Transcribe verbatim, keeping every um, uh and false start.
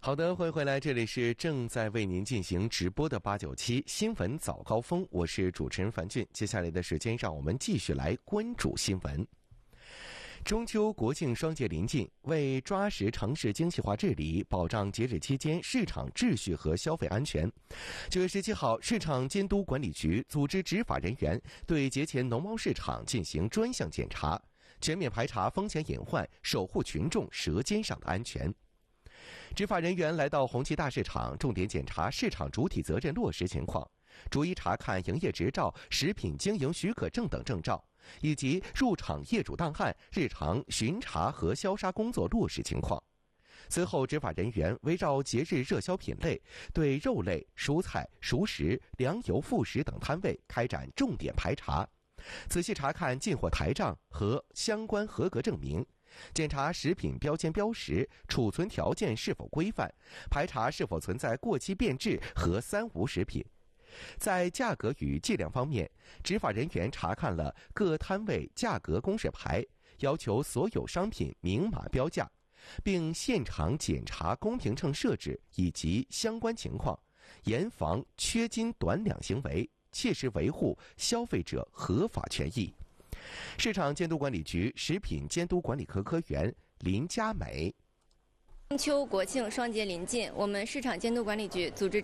好的，欢迎回来，这里是正在为您进行直播的八九七新闻早高峰，我是主持人樊俊。接下来的时间，让我们继续来关注新闻。中秋国庆双节临近，为抓实城市精细化治理，保障节日期间市场秩序和消费安全，九月十七号，市场监督管理局组织执法人员对节前农贸市场进行专项检查，全面排查风险隐患，守护群众舌尖上的安全。执法人员来到红旗大市场，重点检查市场主体责任落实情况，逐一查看营业执照、食品经营许可证等证照，以及入场业主档案、日常巡查和消杀工作落实情况。随后，执法人员围绕节日热销品类，对肉类、蔬菜、熟食、粮油、副食等摊位开展重点排查，仔细查看进货台账和相关合格证明，检查食品标签标识、储存条件是否规范，排查是否存在过期变质和三无食品。在价格与计量方面，执法人员查看了各摊位价格公示牌，要求所有商品明码标价，并现场检查公平秤设置以及相关情况，严防缺斤短两行为，切实维护消费者合法权益。市场监督管理局食品监督管理科科员林佳美。 中秋国庆双节临近，我们市场监督管理局组织